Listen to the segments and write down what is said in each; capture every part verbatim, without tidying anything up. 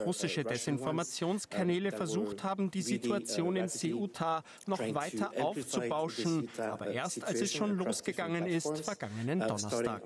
russische Desinformationskanäle versucht haben, die Situation in Ceuta noch weiter aufzubauschen, aber erst als es schon losgegangen ist, vergangenen Donnerstag.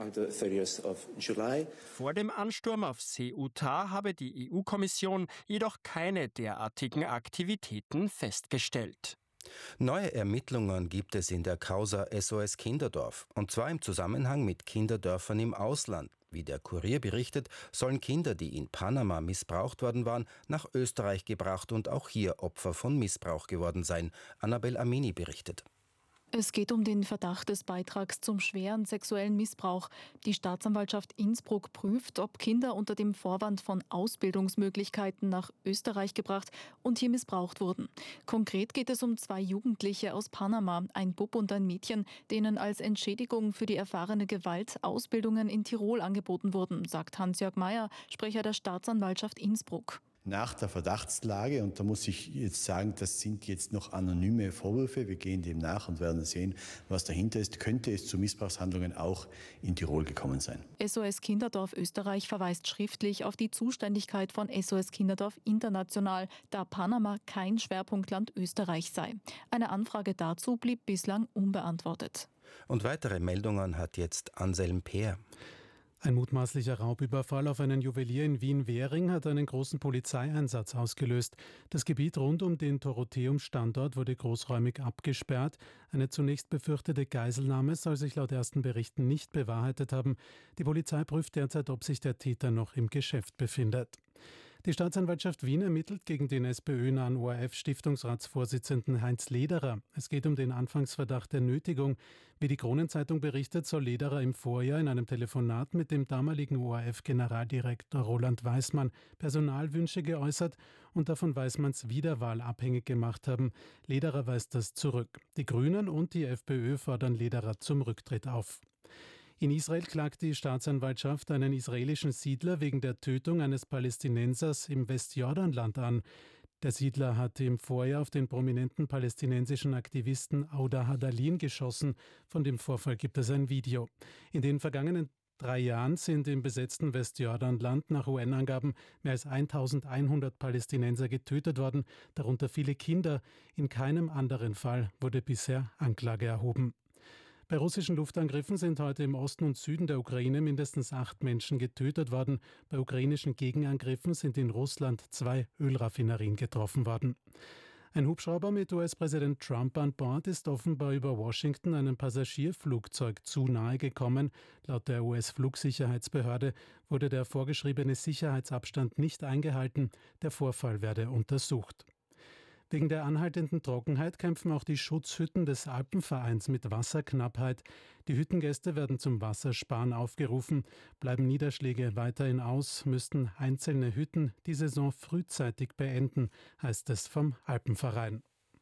Vor dem Ansturm auf Ceuta habe die E U-Kommission jedoch keine derartigen Aktivitäten festgestellt. Neue Ermittlungen gibt es in der Causa S O S Kinderdorf, und zwar im Zusammenhang mit Kinderdörfern im Ausland. Wie der Kurier berichtet, sollen Kinder, die in Panama missbraucht worden waren, nach Österreich gebracht und auch hier Opfer von Missbrauch geworden sein. Annabel Amini berichtet. Es geht um den Verdacht des Beitrags zum schweren sexuellen Missbrauch. Die Staatsanwaltschaft Innsbruck prüft, ob Kinder unter dem Vorwand von Ausbildungsmöglichkeiten nach Österreich gebracht und hier missbraucht wurden. Konkret geht es um zwei Jugendliche aus Panama, ein Bub und ein Mädchen, denen als Entschädigung für die erfahrene Gewalt Ausbildungen in Tirol angeboten wurden, sagt Hans-Jörg Meyer, Sprecher der Staatsanwaltschaft Innsbruck. Nach der Verdachtslage, und da muss ich jetzt sagen, das sind jetzt noch anonyme Vorwürfe, wir gehen dem nach und werden sehen, was dahinter ist, könnte es zu Missbrauchshandlungen auch in Tirol gekommen sein. S O S Kinderdorf Österreich verweist schriftlich auf die Zuständigkeit von S O S Kinderdorf International, da Panama kein Schwerpunktland Österreich sei. Eine Anfrage dazu blieb bislang unbeantwortet. Und weitere Meldungen hat jetzt Anselm Peer. Ein mutmaßlicher Raubüberfall auf einen Juwelier in Wien-Währing hat einen großen Polizeieinsatz ausgelöst. Das Gebiet rund um den Dorotheum-Standort wurde großräumig abgesperrt. Eine zunächst befürchtete Geiselnahme soll sich laut ersten Berichten nicht bewahrheitet haben. Die Polizei prüft derzeit, ob sich der Täter noch im Geschäft befindet. Die Staatsanwaltschaft Wien ermittelt gegen den SPÖ-nahen O R F-Stiftungsratsvorsitzenden Heinz Lederer. Es geht um den Anfangsverdacht der Nötigung. Wie die Kronenzeitung berichtet, soll Lederer im Vorjahr in einem Telefonat mit dem damaligen O R F-Generaldirektor Roland Weismann Personalwünsche geäußert und davon Weismanns Wiederwahl abhängig gemacht haben. Lederer weist das zurück. Die Grünen und die FPÖ fordern Lederer zum Rücktritt auf. In Israel klagt die Staatsanwaltschaft einen israelischen Siedler wegen der Tötung eines Palästinensers im Westjordanland an. Der Siedler hatte im Vorjahr auf den prominenten palästinensischen Aktivisten Auda Hadalin geschossen. Von dem Vorfall gibt es ein Video. In den vergangenen drei Jahren sind im besetzten Westjordanland nach U N-Angaben mehr als eintausendeinhundert Palästinenser getötet worden, darunter viele Kinder. In keinem anderen Fall wurde bisher Anklage erhoben. Bei russischen Luftangriffen sind heute im Osten und Süden der Ukraine mindestens acht Menschen getötet worden. Bei ukrainischen Gegenangriffen sind in Russland zwei Ölraffinerien getroffen worden. Ein Hubschrauber mit U S-Präsident Trump an Bord ist offenbar über Washington einem Passagierflugzeug zu nahe gekommen. Laut der U S-Flugsicherheitsbehörde wurde der vorgeschriebene Sicherheitsabstand nicht eingehalten. Der Vorfall werde untersucht. Wegen der anhaltenden Trockenheit kämpfen auch die Schutzhütten des Alpenvereins mit Wasserknappheit. Die Hüttengäste werden zum Wassersparen aufgerufen. Bleiben Niederschläge weiterhin aus, müssten einzelne Hütten die Saison frühzeitig beenden, heißt es vom Alpenverein.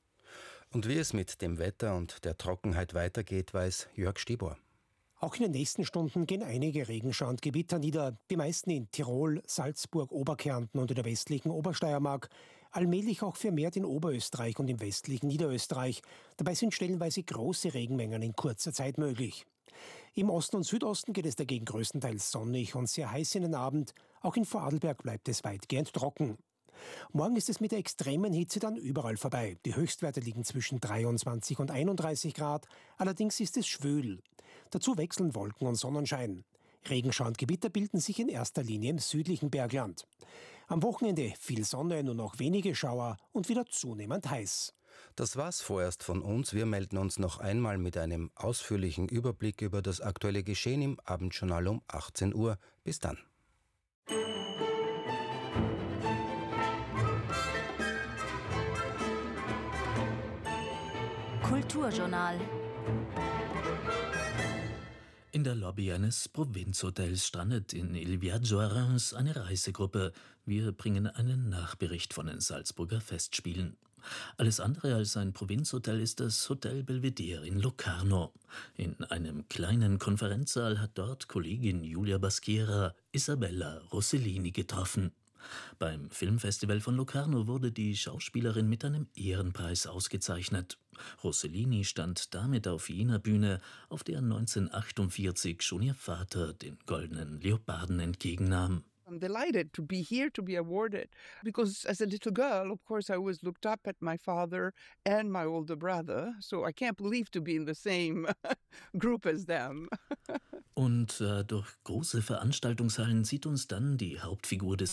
Und wie es mit dem Wetter und der Trockenheit weitergeht, weiß Jörg Stibor. Auch in den nächsten Stunden gehen einige Regenschauer und Gewitter nieder. Die meisten in Tirol, Salzburg, Oberkärnten und in der westlichen Obersteiermark. Allmählich auch vermehrt in Oberösterreich und im westlichen Niederösterreich. Dabei sind stellenweise große Regenmengen in kurzer Zeit möglich. Im Osten und Südosten geht es dagegen größtenteils sonnig und sehr heiß in den Abend. Auch in Vorarlberg bleibt es weitgehend trocken. Morgen ist es mit der extremen Hitze dann überall vorbei. Die Höchstwerte liegen zwischen dreiundzwanzig und einunddreißig Grad. Allerdings ist es schwül. Dazu wechseln Wolken und Sonnenschein. Regenschauer und Gewitter bilden sich in erster Linie im südlichen Bergland. Am Wochenende viel Sonne, nur noch wenige Schauer und wieder zunehmend heiß. Das war's vorerst von uns. Wir melden uns noch einmal mit einem ausführlichen Überblick über das aktuelle Geschehen im Abendjournal um achtzehn Uhr. Bis dann. Kulturjournal. In der Lobby eines Provinzhotels strandet in Il Viaggio a Reims eine Reisegruppe. Wir bringen einen Nachbericht von den Salzburger Festspielen. Alles andere als ein Provinzhotel ist das Hotel Belvedere in Locarno. In einem kleinen Konferenzsaal hat dort Kollegin Julia Baschiera Isabella Rossellini getroffen. Beim Filmfestival von Locarno wurde die Schauspielerin mit einem Ehrenpreis ausgezeichnet. Rossellini stand damit auf jener Bühne, auf der neunzehnhundertachtundvierzig schon ihr Vater den Goldenen Leoparden entgegennahm. I'm delighted to be here to be awarded because as a little girl, of course, I always looked up at my father and my older brother, so I can't believe to be in the same group as them. Und äh, durch große Veranstaltungshallen zieht uns dann die Hauptfigur des